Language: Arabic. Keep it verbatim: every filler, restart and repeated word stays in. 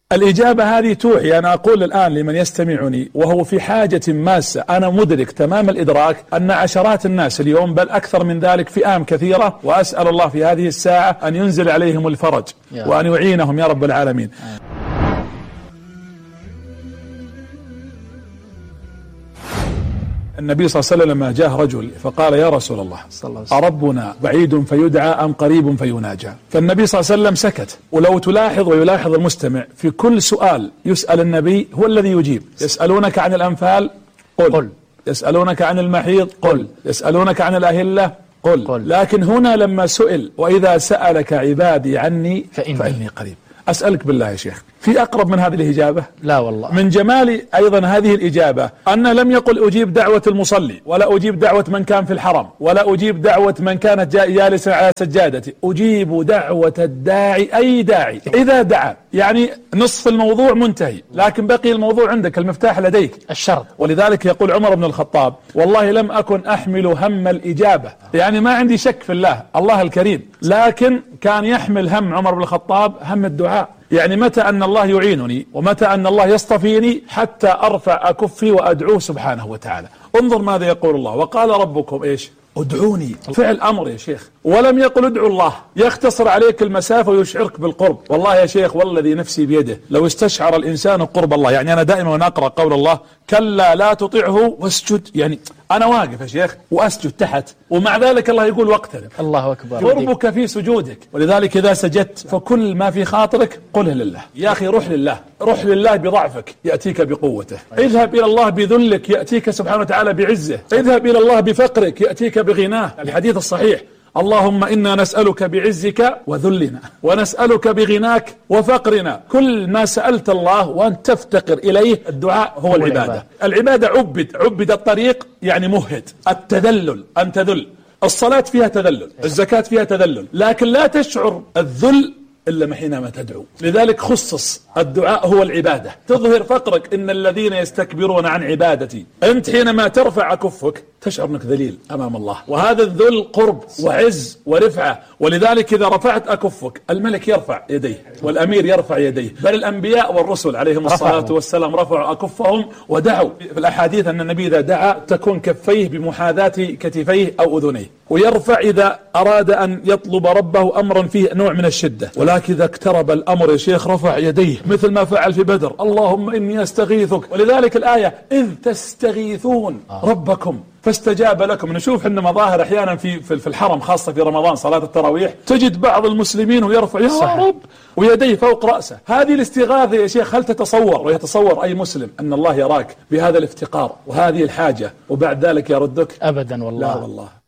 الإجابة هذه توحي. أنا أقول الآن لمن يستمعني وهو في حاجة ماسة، أنا مدرك تمام الإدراك أن عشرات الناس اليوم بل أكثر من ذلك فئام كثيرة، وأسأل الله في هذه الساعة أن ينزل عليهم الفرج وأن يعينهم يا رب العالمين. النبي صلى الله عليه وسلم لما جاء رجل فقال يا رسول الله أربنا بعيد فيدعى أم قريب فيناجى؟ فالنبي صلى الله عليه وسلم سكت. ولو تلاحظ ويلاحظ المستمع في كل سؤال يسأل النبي هو الذي يجيب. يسألونك عن الأنفال قل, قل. يسألونك عن المحيض قل. يسألونك عن الأهلة قل. قل. لكن هنا لما سئل وإذا سألك عبادي عني فإني, فإني قريب. أسألك بالله يا شيخ، في أقرب من هذه الإجابة؟ لا والله. من جمال أيضا هذه الإجابة أن لم يقل أجيب دعوة المصلي، ولا أجيب دعوة من كان في الحرم، ولا أجيب دعوة من كانت جالسا على سجادتي، أجيب دعوة الداعي أي داعي إذا دعا. يعني نصف الموضوع منتهي، لكن بقي الموضوع عندك، المفتاح لديك الشرط. ولذلك يقول عمر بن الخطاب والله لم أكن أحمل هم الإجابة، يعني ما عندي شك في الله الله الكريم، لكن كان يحمل هم عمر بن الخطاب هم الدعاء. يعني متى أن الله يعينني ومتى أن الله يصطفيني حتى أرفع أكفي وأدعوه سبحانه وتعالى. انظر ماذا يقول الله، وقال ربكم إيش؟ ادعوني. فعل أمر يا شيخ، ولم يقل ادعو الله، يختصر عليك المسافة ويشعرك بالقرب. والله يا شيخ والذي نفسي بيده لو استشعر الإنسان قرب الله، يعني أنا دائما وأنا أقرأ قول الله كلا لا تطعه واسجد، يعني أنا واقف يا شيخ وأسجد تحت، ومع ذلك الله يقول واقترب. الله أكبر. قربك في سجودك. ولذلك إذا سجدت فكل ما في خاطرك قله لله. يا أخي روح لله، روح لله بضعفك يأتيك بقوته. اذهب إلى الله بذلك يأتيك سبحانه وتعالى بعزه. اذهب إلى الله بفقرك يأتيك بغناه. الحديث الصحيح اللهم إنا نسألك بعزك وذلنا ونسألك بغناك وفقرنا. كل ما سألت الله وأن تفتقر إليه الدعاء هو العبادة. العبادة عبد عبد الطريق، يعني مهد. التذلل أن تذل، الصلاة فيها تذلل، الزكاة فيها تذلل، لكن لا تشعر الذل إلا حينما تدعو. لذلك خصص الدعاء هو العبادة، تظهر فقرك. إن الذين يستكبرون عن عبادتي، أنت حينما ترفع كفك تشعر أنك ذليل أمام الله، وهذا الذل قرب وعز ورفعة. ولذلك إذا رفعت أكفك الملك يرفع يديه والأمير يرفع يديه، بل الأنبياء والرسل عليهم الصلاة والسلام رفعوا أكفهم ودعوا. في الأحاديث أن النبي إذا دعا تكون كفيه بمحاذاة كتفيه أو أذنيه، ويرفع إذا أراد أن يطلب ربه أمرا فيه نوع من الشدة. ولكن إذا اقترب الأمر يا شيخ رفع يديه مثل ما فعل في بدر، اللهم إني أستغيثك. ولذلك الآية إذ تستغيثون ربكم فاستجاب لكم. نشوف إن مظاهر أحيانا في في الحرم خاصة في رمضان صلاة التراويح تجد بعض المسلمين ويرفع يا رب ويديه فوق رأسه. هذه الاستغاثة يا شيخ هل تتصور ويتصور أي مسلم أن الله يراك بهذا الافتقار وهذه الحاجة وبعد ذلك يردك؟ أبدا والله. لا والله.